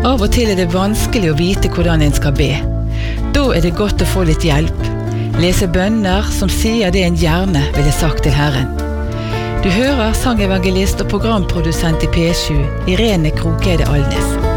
Av og til det vanskelig å vite hvordan en skal be. Da det godt å få litt hjelp. Lese bønner som sier det en gjerne ville sagt til Herren. Du hører sangevangelist og programprodusent i P7, Irene Krokede Alnes.